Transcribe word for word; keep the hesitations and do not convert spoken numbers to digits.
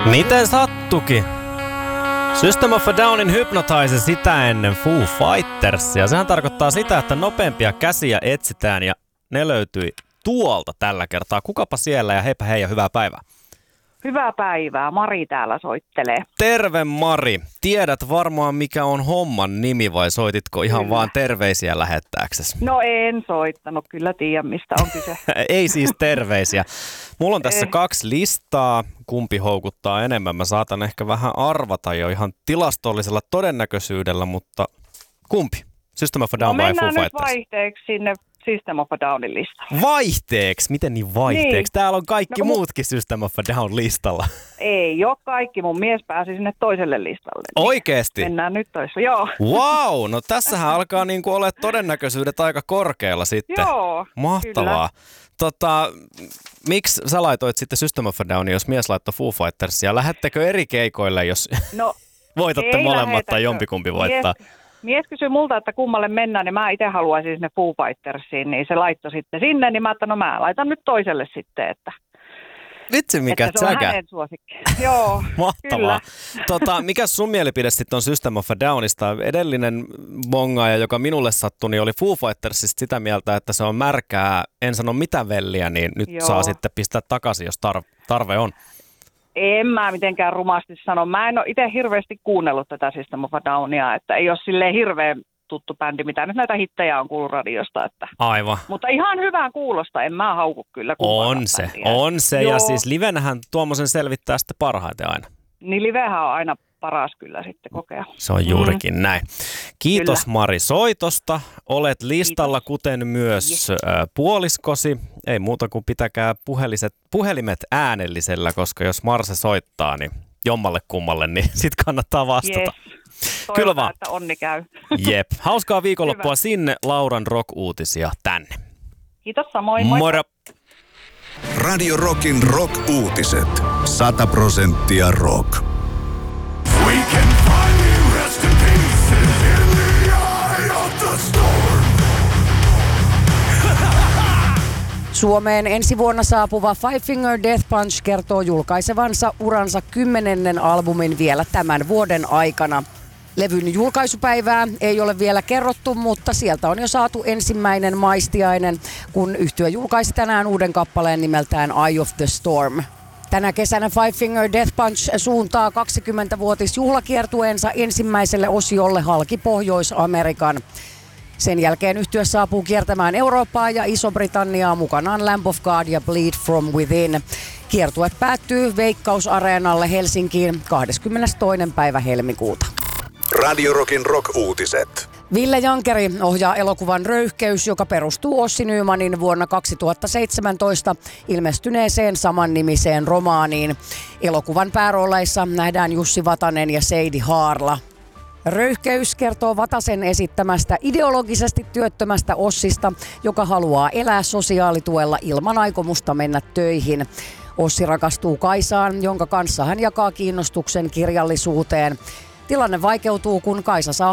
Miten sattukin? System of a Downin Hypnotize sitä ennen Foo Fightersia. Sehän tarkoittaa sitä, että nopeampia käsiä etsitään ja ne löytyi tuolta tällä kertaa. Kukapa siellä ja heipä hei ja hyvää päivää. Hyvää päivää. Mari täällä soittelee. Terve Mari. Tiedät varmaan mikä on homman nimi vai soititko ihan Kyllä. vaan terveisiä lähettääksesi? No en soittanut. Kyllä tiedän mistä on kyse. Ei siis terveisiä. Mulla on tässä Eh. kaksi listaa. Kumpi houkuttaa enemmän? Mä saatan ehkä vähän arvata jo ihan tilastollisella todennäköisyydellä, mutta kumpi? System of a Down No vai Foo mennään nyt Fighters? vaihteeksi sinne System of a Downin listalle. Vaihteeksi? Miten niin vaihteeksi? Niin. Täällä on kaikki No, mu- muutkin System of a Down listalla. Ei ole kaikki. Mun mies pääsi sinne toiselle listalle. Niin Oikeesti? mennään nyt toiselle. Joo. Wow, no tässähän alkaa niinku olla todennäköisyydet aika korkealla sitten. Joo. Mahtavaa. Tota, miksi sä laitoit sitten System of a Downin, jos mies laittoi Foo Fightersia? Lähettekö eri keikoille, jos No voitatte ei molemmat lähetä, tai kun jompikumpi voittaa? Mies, mies kysyi multa, että kummalle mennään, niin mä itse haluaisin sinne Foo Fightersiin, niin se laittoi sitten sinne, niin mä että no mä laitan nyt toiselle sitten, että, Vitsi mikä että se on tsäkä. hänen suosikki. Joo, Mahtavaa. kyllä. Tota, mikäs sun mielipide sitten on System of a Downista? Edellinen bongaaja, joka minulle sattui, niin oli Foo Fightersista sitä mieltä, että se on märkää, en sano mitä velliä, niin nyt Joo. saa sitten pistää takaisin, jos tar- tarve on. En mä mitenkään rumasti sano. Mä en ole itse hirveästi kuunnellut tätä System of a Downia, että ei ole silleen hirveän tuttu bändi, mitä nyt näitä hittejä on kuullut radiosta. Että. Aivan. Mutta ihan hyvää kuulosta, en mä hauku kyllä kumpaakaan On se, bändiä. on se. Ja Joo. siis livenähän tuommoisen selvittää sitten parhaiten aina. Niin livehän on aina paras kyllä sitten kokea. Se on juurikin mm. näin. Kiitos Kyllä. Mari soitosta. Olet listalla, Kiitos. kuten myös Yes. ö, puoliskosi. Ei muuta kuin pitäkää puheliset, puhelimet äänellisellä, koska jos Marse soittaa, niin jommalle kummalle, niin sit kannattaa vastata. Yes. Kyllä Toivotaan, vaan. että onni käy. Jep. Hauskaa viikonloppua Hyvä. sinne. Lauran rock-uutisia tänne. Kiitos samoin. Moi. Moro! Radio Rockin rock-uutiset. Sata prosenttia rock. We can finally rest in pieces in the eye of the storm. Suomeen ensi vuonna saapuva Five Finger Death Punch kertoo julkaisevansa uransa kymmenennen albumin vielä tämän vuoden aikana. Levyn julkaisupäivää ei ole vielä kerrottu, mutta sieltä on jo saatu ensimmäinen maistiainen, kun yhtye julkaisi tänään uuden kappaleen nimeltään Eye of the Storm. Tänä kesänä Five Finger Death Punch suuntaa kaksikymmentävuotisjuhlakiertueensa ensimmäiselle osiolle halki Pohjois-Amerikan. Sen jälkeen yhtye saapuu kiertämään Eurooppaa ja Iso-Britanniaa mukanaan Lamb of God ja Bleed from Within. Kiertue päättyy Veikkaus-areenalle Helsinkiin kahdeskymmenestoinen päivä helmikuuta. Radio Rockin rock-uutiset. Ville Jankeri ohjaa elokuvan Röyhkeys, joka perustuu Ossi Nymanin vuonna kaksituhattaseitsemäntoista ilmestyneeseen samannimiseen romaaniin. Elokuvan päärooleissa nähdään Jussi Vatanen ja Seidi Haarla. Röyhkeys kertoo Vatasen esittämästä ideologisesti työttömästä Ossista, joka haluaa elää sosiaalituella ilman aikomusta mennä töihin. Ossi rakastuu Kaisaan, jonka kanssa hän jakaa kiinnostuksen kirjallisuuteen. Tilanne vaikeutuu, kun Kaisa saa